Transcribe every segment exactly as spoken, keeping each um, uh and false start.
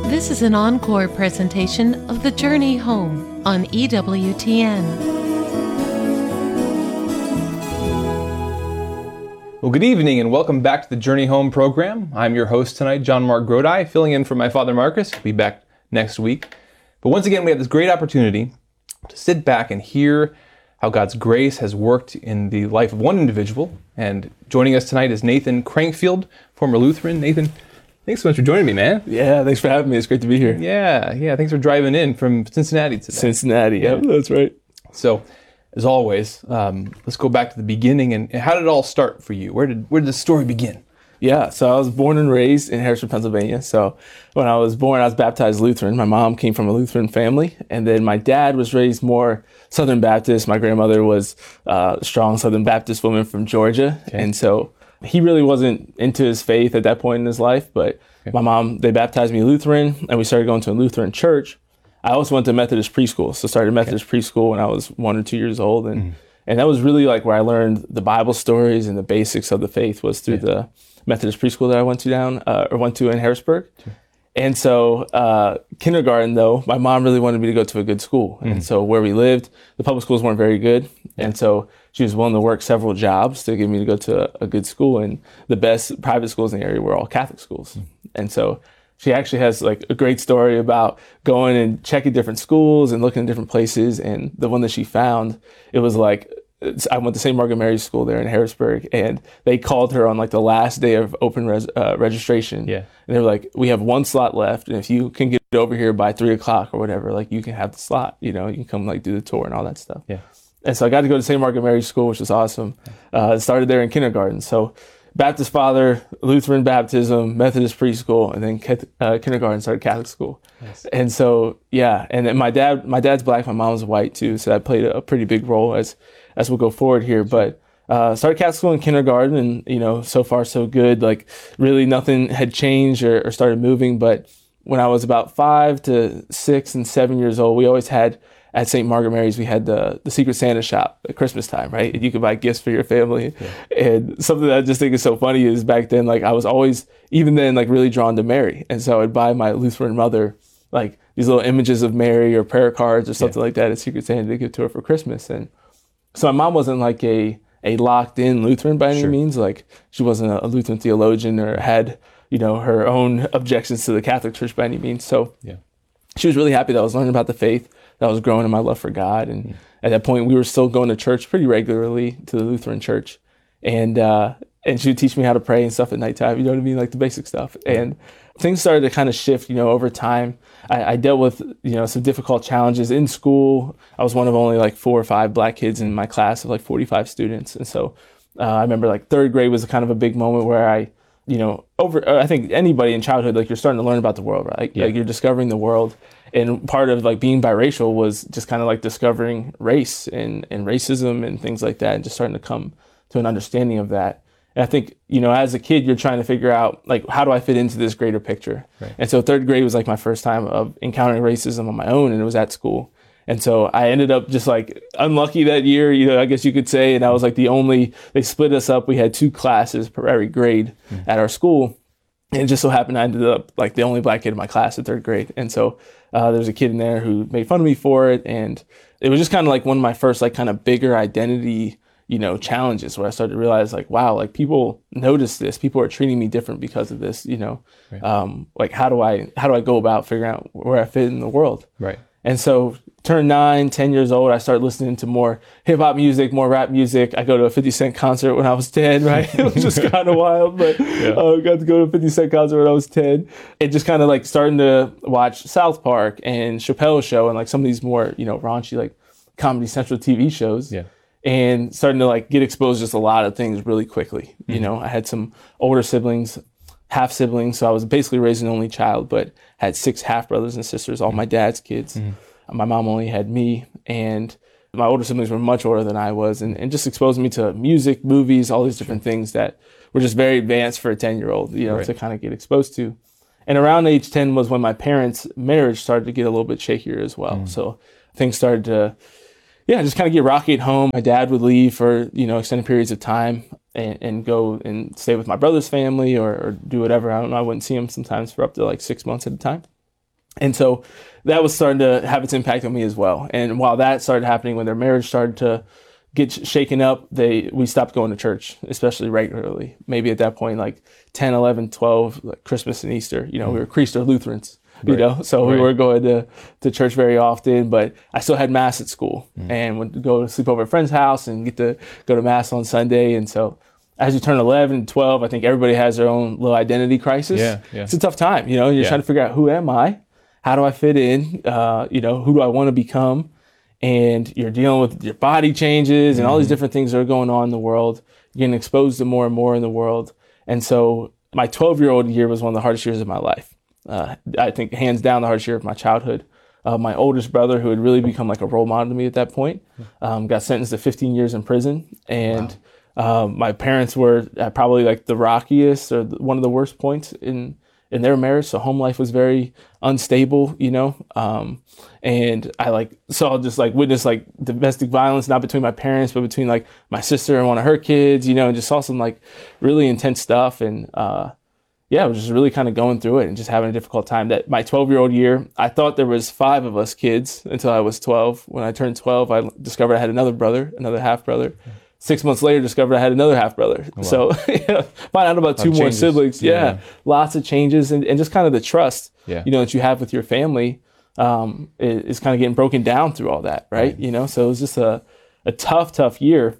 This is an encore presentation of The Journey Home on E W T N. Well, good evening and welcome back to the Journey Home program. I'm your host tonight, John Mark Grodi, filling in for my father Marcus. He'll be back next week. But once again, we have this great opportunity to sit back and hear how God's grace has worked in the life of one individual. And joining us tonight is Nathan Crankfield, former Lutheran. Nathan, thanks so much for joining me, man. Yeah, thanks for having me. It's great to be here. Yeah, yeah. Thanks for driving in from Cincinnati today. Cincinnati, yeah, that's right. So, as always, um, let's go back to the beginning. And how did it all start for you? Where did where did the story begin? Yeah, so I was born and raised in Harrisburg, Pennsylvania. So when I was born, I was baptized Lutheran. My mom came from a Lutheran family. And then my dad was raised more Southern Baptist. My grandmother was uh, a strong Southern Baptist woman from Georgia. Okay. And so he really wasn't into his faith at that point in his life. But okay. My mom, they baptized me Lutheran, and we started going to a Lutheran church. I also went to Methodist preschool. So started Methodist okay. preschool when I was one or two years old. And mm-hmm. and that was really like where I learned the Bible stories and the basics of the faith was through yeah. the Methodist preschool that I went to down uh, or went to in Harrisburg. Sure. And so uh, kindergarten, though, my mom really wanted me to go to a good school. Mm-hmm. And so where we lived, the public schools weren't very good. Yeah. And so she was willing to work several jobs to get me to go to a, a good school. And the best private schools in the area were all Catholic schools. Mm-hmm. And so she actually has like a great story about going and checking different schools and looking at different places. And the one that she found, it was like, I went to Saint Margaret Mary's School there in Harrisburg, and they called her on like the last day of open res, uh, registration. Yeah. And they were like, we have one slot left, and if you can get over here by three o'clock or whatever, like you can have the slot, you know, you can come like do the tour and all that stuff. Yeah. And so I got to go to Saint Margaret Mary's School, which was awesome. Uh, started there in kindergarten. So Baptist father, Lutheran baptism, Methodist preschool, and then uh, kindergarten started Catholic school. Nice. And so, yeah, and then my dad, my dad's black, my mom's white too, so that played a, a pretty big role as as we'll go forward here. But uh, started Catholic school in kindergarten, and you know, so far so good. Like really, nothing had changed or, or started moving. But when I was about five to six and seven years old, we always had. At Saint Margaret Mary's, we had the, the Secret Santa shop at Christmas time, right? And you could buy gifts for your family. Yeah. And something that I just think is so funny is back then, like I was always, even then, like really drawn to Mary. And so I'd buy my Lutheran mother, like these little images of Mary or prayer cards or something yeah. like that at Secret Santa to give to her for Christmas. And so my mom wasn't like a, a locked in Lutheran by any sure. means. Like she wasn't a Lutheran theologian or had, you know, her own objections to the Catholic Church by any means. So yeah. she was really happy that I was learning about the faith, that I was growing in my love for God. And mm. at that point, we were still going to church pretty regularly, to the Lutheran church. And uh, and she would teach me how to pray and stuff at nighttime, you know what I mean? Like the basic stuff. And things started to kind of shift, you know, over time. I, I dealt with, you know, some difficult challenges in school. I was one of only like four or five black kids in my class of like forty-five students. And so uh, I remember like third grade was kind of a big moment where I, you know, over, I think anybody in childhood, like you're starting to learn about the world, right? Yeah. Like you're discovering the world. And part of like being biracial was just kind of like discovering race and, and racism and things like that, and just starting to come to an understanding of that. And I think, you know, as a kid, you're trying to figure out like, how do I fit into this greater picture? Right. And so third grade was like my first time of encountering racism on my own, and it was at school. And so I ended up just like unlucky that year, you know, I guess you could say. And I was like the only, they split us up. We had two classes per every grade mm-hmm. at our school. And it just so happened I ended up like the only black kid in my class in third grade. And so uh, there was a kid in there who made fun of me for it. And it was just kind of like one of my first like kind of bigger identity, you know, challenges where I started to realize like, wow, like people notice this. People are treating me different because of this, you know, right. um, like how do I, how do I go about figuring out where I fit in the world? Right. And so turned nine, ten years old, I started listening to more hip hop music, more rap music. I go to a fifty Cent concert when I was ten, right? It was just kind of wild, but yeah. uh, got to go to a fifty Cent concert when I was ten. It just kind of like starting to watch South Park and Chappelle's Show and like some of these more, you know, raunchy like Comedy Central T V shows. Yeah. And starting to like get exposed to just a lot of things really quickly. Mm-hmm. You know, I had some older siblings, half siblings. So I was basically raised an only child, but had six half brothers and sisters, all my dad's kids. Mm-hmm. My mom only had me, and my older siblings were much older than I was, and, and just exposed me to music, movies, all these different things that were just very advanced for a ten-year-old, you know, right. to kind of get exposed to. And around age ten was when my parents' marriage started to get a little bit shakier as well. Mm. So things started to, yeah, just kind of get rocky at home. My dad would leave for, you know, extended periods of time and, and go and stay with my brother's family or, or do whatever. I don't know. I wouldn't see him sometimes for up to like six months at a time. And so that was starting to have its impact on me as well. And while that started happening, when their marriage started to get shaken up, they we stopped going to church, especially regularly. Maybe at that point, like ten, eleven, twelve, like Christmas and Easter, you know, mm. we were Creaster Lutherans, you right. know, so right. we were going to, to church very often, but I still had Mass at school mm. and would go to sleep over at a friend's house and get to go to Mass on Sunday. And so as you turn eleven, twelve, I think everybody has their own little identity crisis. Yeah, yeah. It's a tough time, you know, you're yeah. trying to figure out, who am I? How do I fit in? Uh, you know, who do I want to become? And you're dealing with your body changes and mm-hmm. all these different things that are going on in the world. You're getting exposed to more and more in the world. And so my twelve-year-old year was one of the hardest years of my life. Uh, I think hands down the hardest year of my childhood. Uh, my oldest brother, who had really become like a role model to me at that point, um, got sentenced to fifteen years in prison. And wow. um, my parents were at probably like the rockiest or the, one of the worst points in in their marriage. So home life was very unstable, you know? Um, and I like saw just like witness like domestic violence, not between my parents, but between like my sister and one of her kids, you know, and just saw some like really intense stuff. And, uh, yeah, I was just really kind of going through it and just having a difficult time. That my twelve year old year, I thought there was five of us kids until I was twelve. When I turned twelve, I discovered I had another brother, another half brother. Six months later, discovered I had another half brother. Oh, wow. So yeah, find out about two more changes. siblings. Yeah. yeah, lots of changes, and, and just kind of the trust, yeah. you know, that you have with your family um, is, is kind of getting broken down through all that, right? right? You know, so it was just a, a tough, tough year.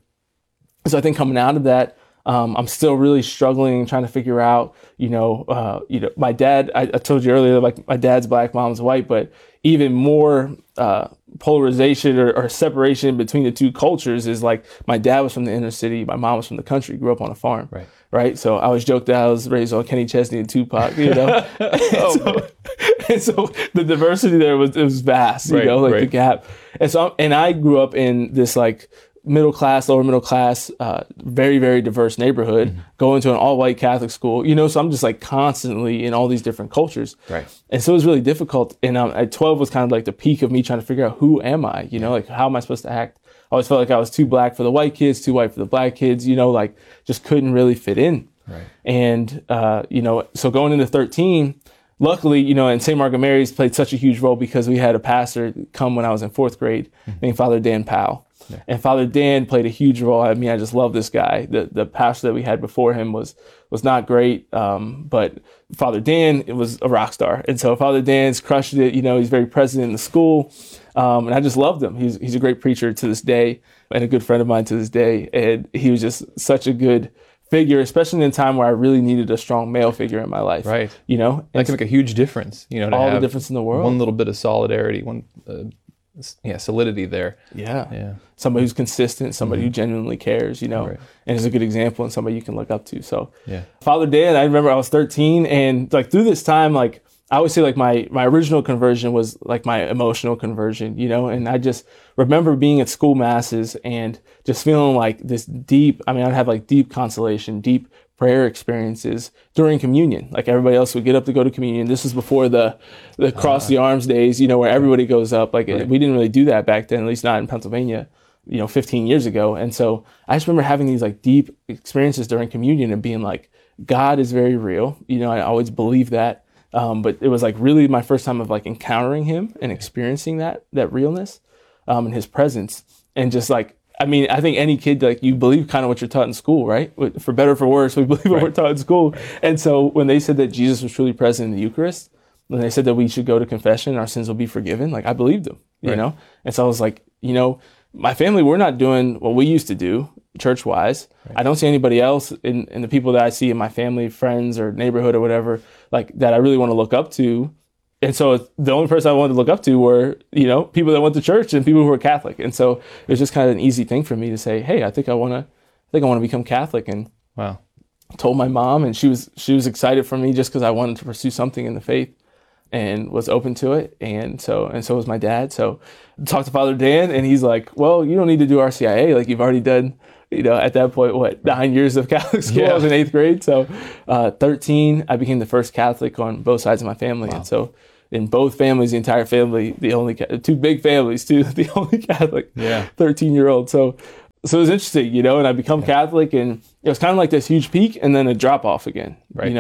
So I think coming out of that, um, I'm still really struggling, trying to figure out, you know, uh, you know, my dad. I, I told you earlier, like my dad's black, mom's white, but even more uh, polarization or, or separation between the two cultures is like my dad was from the inner city, my mom was from the country, grew up on a farm, right? Right. So I always joked that I was raised on Kenny Chesney and Tupac, you know. and, so, and so the diversity there was it was vast, you right, know, like right. the gap. And so and I grew up in this like middle class, lower middle class, uh, very, very diverse neighborhood, mm-hmm. going to an all white Catholic school, you know, so I'm just like constantly in all these different cultures. Right. And so it was really difficult. And um, at twelve was kind of like the peak of me trying to figure out who am I, you know, like how am I supposed to act? I always felt like I was too black for the white kids, too white for the black kids, you know, like just couldn't really fit in. Right. And, uh, you know, so going into thirteen, luckily, you know, and Saint Margaret Mary's played such a huge role because we had a pastor come when I was in fourth grade mm-hmm. named Father Dan Powell. Yeah. And Father Dan played a huge role. I mean, I just love this guy. The the pastor that we had before him was was not great, um, but Father Dan was a rock star. And so Father Dan's crushed it. You know, he's very present in the school, um, and I just loved him. He's he's a great preacher to this day and a good friend of mine to this day. And he was just such a good figure, especially in a time where I really needed a strong male figure in my life. Right. You know, that can make a huge difference. You know, to all have the difference in the world. One little bit of solidarity, one. Uh, yeah, solidity there. Yeah. Yeah. Somebody who's consistent, somebody mm-hmm. who genuinely cares, you know, right. and is a good example and somebody you can look up to. So yeah. Father Dan, I remember I was thirteen and like through this time, like I always say like my, my original conversion was like my emotional conversion, you know, and I just remember being at school masses and just feeling like this deep, I mean, I'd have like deep consolation, deep prayer experiences during communion. Like everybody else would get up to go to communion. This was before the the cross uh, the arms days, you know, where everybody goes up. Like right. we didn't really do that back then, at least not in Pennsylvania, you know, fifteen years ago. And so I just remember having these like deep experiences during communion and being like, God is very real. You know, I always believed that. Um, but it was like really my first time of like encountering him and experiencing that that realness um, and his presence. And just like, I mean, I think any kid, like you believe kind of what you're taught in school, right? For better or for worse, we believe what right. we're taught in school. And so when they said that Jesus was truly present in the Eucharist, when they said that we should go to confession, our sins will be forgiven, like I believed them, you right. know? And so I was like, you know, my family, we're not doing what we used to do church-wise. Right. I don't see anybody else in, in the people that I see in my family, friends or neighborhood or whatever, like that I really want to look up to. And so the only person I wanted to look up to were, you know, people that went to church and people who were Catholic. And so it was just kind of an easy thing for me to say, hey, I think I want to, I think I want to become Catholic. And wow, told my mom, and she was, she was excited for me just because I wanted to pursue something in the faith and was open to it. And so, and so was my dad. So I talked to Father Dan and he's like, well, you don't need to do R C I A. Like you've already done, you know, at that point, what, nine years of Catholic school. Yeah. I was in eighth grade. So uh, thirteen, I became the first Catholic on both sides of my family. Wow. And so in both families, the entire family, the only, two big families too, the only Catholic, yeah. thirteen year old. So, so it was interesting, you know, and I become yeah. Catholic and it was kind of like this huge peak and then a drop off again, right. you know?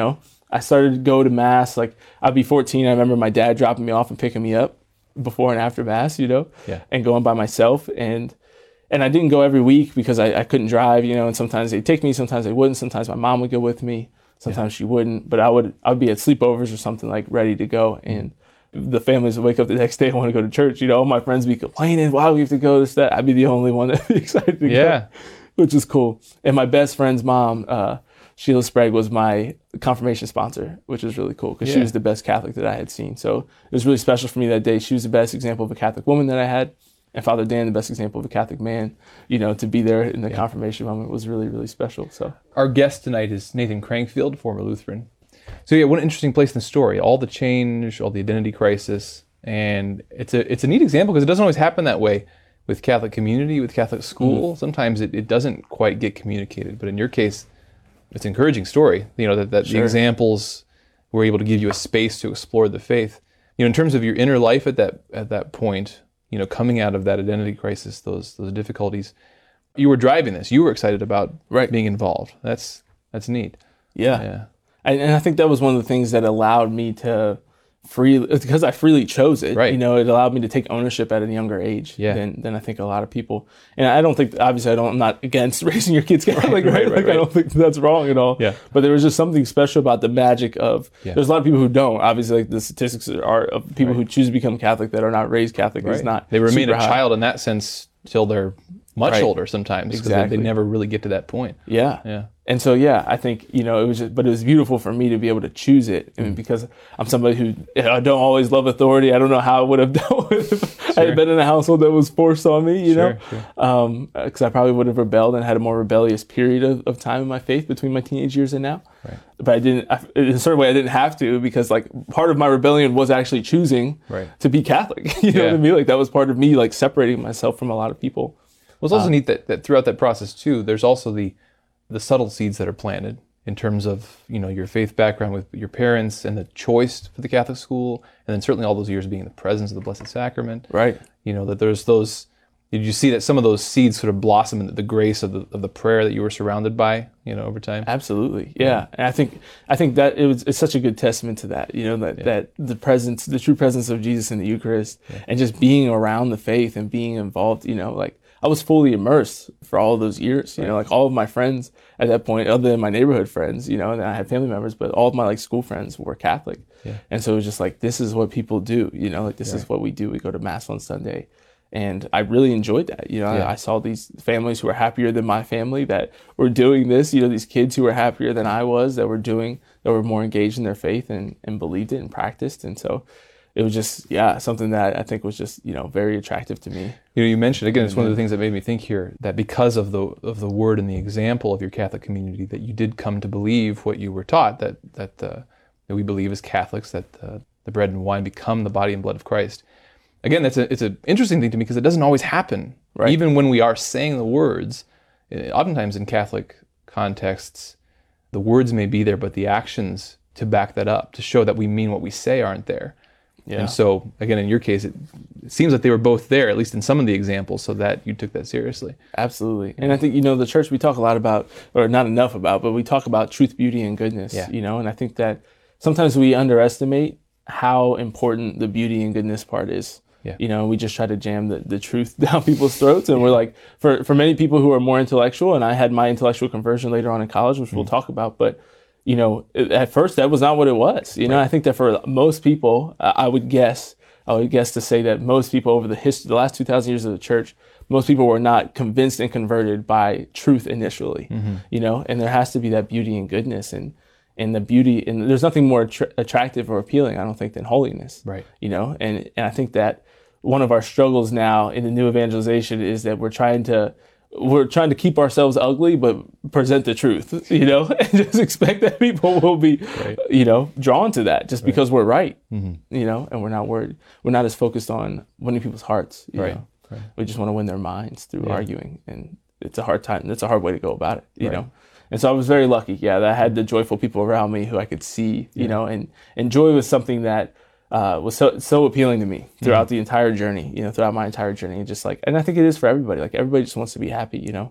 I started to go to mass. Like I'd be fourteen. I remember my dad dropping me off and picking me up before and after mass, you know, yeah. and going by myself. And and I didn't go every week because I, I couldn't drive, you know, and sometimes they'd take me, sometimes they wouldn't. Sometimes my mom would go with me. Sometimes yeah. she wouldn't. But I would I would be at sleepovers or something, like ready to go. And the families would wake up the next day and want to go to church. You know, all my friends would be complaining, why do we have to go, this, that. I'd be the only one that'd be excited to yeah. go, which is cool. And my best friend's mom, uh, Sheila Sprague, was my confirmation sponsor, which was really cool because yeah. she was the best Catholic that I had seen. So it was really special for me that day. She was the best example of a Catholic woman that I had. And Father Dan, the best example of a Catholic man. You know, to be there in the yeah. confirmation moment was really, really special. So our guest tonight is Nathan Crankfield, former Lutheran. So yeah, what an interesting place in the story. All the change, all the identity crisis. And it's a it's a neat example because it doesn't always happen that way with Catholic community, with Catholic school. Mm. Sometimes it, it doesn't quite get communicated. But in your case, it's an encouraging story, you know, that, that sure. the examples were able to give you a space to explore the faith. You know, in terms of your inner life at that at that point, you know, coming out of that identity crisis, those those difficulties, you were driving this. You were excited about right. being involved. That's that's neat. Yeah. Yeah. And, and I think that was one of the things that allowed me to freely, because I freely chose it, right. you know, it allowed me to take ownership at a younger age yeah. than, than I think a lot of people. And I don't think, obviously I don't, I'm not against raising your kids Catholic, right? right, Like right, right. I don't think that's wrong at all. Yeah. But there was just something special about the magic of, yeah. there's a lot of people who don't, obviously, like the statistics are of people right. who choose to become Catholic that are not raised Catholic. Right. Is not They remain a high. child in that sense till they're much right. older sometimes because exactly. they, they never really get to that point. Yeah. Yeah. And so, yeah, I think, you know, it was just, but it was beautiful for me to be able to choose it. I mean, because I'm somebody who, you know, I don't always love authority. I don't know how I would have dealt with it if Sure. I had been in a household that was forced on me, you sure, know, sure. um, because I probably would have rebelled and had a more rebellious period of, of time in my faith between my teenage years and now. Right. But I didn't, I, in a certain way, I didn't have to because like part of my rebellion was actually choosing right. to be Catholic. You know yeah. what I mean? Like that was part of me, like separating myself from a lot of people. Well, it's also um, neat that, that throughout that process too, there's also the the subtle seeds that are planted in terms of, you know, your faith background with your parents and the choice for the Catholic school, and then certainly all those years being in the presence of the Blessed Sacrament. Right. You know, that there's those, did you see that some of those seeds sort of blossom in the grace of the of the prayer that you were surrounded by, you know, over time? Absolutely. Yeah. And I think I think that it was it's such a good testament to that, you know, that, yeah. that the presence, the true presence of Jesus in the Eucharist yeah. and just being around the faith and being involved, you know, like I was fully immersed for all of those years, you right. know, like all of my friends at that point, other than my neighborhood friends, you know, and I had family members, but all of my like school friends were Catholic. Yeah. And so it was just like, this is what people do, you know, like this right. is what we do. We go to mass on Sunday. And I really enjoyed that. You know, yeah. I, I saw these families who were happier than my family that were doing this, you know, these kids who were happier than I was, that were doing, that were more engaged in their faith and, and believed it and practiced. And so it was just, yeah, something that I think was just, you know, very attractive to me. You know, you mentioned, again, it's one of the things that made me think here, that because of the of the word and the example of your Catholic community, that you did come to believe what you were taught, that that, uh, that we believe as Catholics, that uh, the bread and wine become the body and blood of Christ. Again, that's a, it's an interesting thing to me because it doesn't always happen. Right. Even when we are saying the words, oftentimes in Catholic contexts, the words may be there, but the actions to back that up, to show that we mean what we say, aren't there. Yeah. And so, again, in your case, it, it seems like they were both there, at least in some of the examples, so that you took that seriously. Absolutely. And I think, you know, the church, we talk a lot about, or not enough about, but we talk about truth, beauty, and goodness, yeah. you know, and I think that sometimes we underestimate how important the beauty and goodness part is. Yeah. You know, we just try to jam the, the truth down people's throats. And we're like, for, for many people who are more intellectual, and I had my intellectual conversion later on in college, which mm-hmm. we'll talk about, but you know, at first that was not what it was. You know, right. I think that for most people, uh, I would guess, I would guess to say that most people over the history, the last two thousand years of the church, most people were not convinced and converted by truth initially, mm-hmm. you know, and there has to be that beauty and goodness and, and the beauty, and there's nothing more attra- attractive or appealing, I don't think, than holiness, right? You know, and, and I think that one of our struggles now in the new evangelization is that we're trying to, we're trying to keep ourselves ugly, but present the truth, you know, and just expect that people will be, right. you know, drawn to that just right. because we're right, mm-hmm. you know, and we're not worried. We're not as focused on winning people's hearts, you right. know. Right. We just want to win their minds through yeah. arguing, and it's a hard time. It's a hard way to go about it, you right. know. And so I was very lucky, yeah, that I had the joyful people around me who I could see, you yeah. know, and, and joy was something that Uh, was so so appealing to me throughout mm-hmm. the entire journey, you know, throughout my entire journey. Just like, and I think it is for everybody. Like everybody just wants to be happy, you know.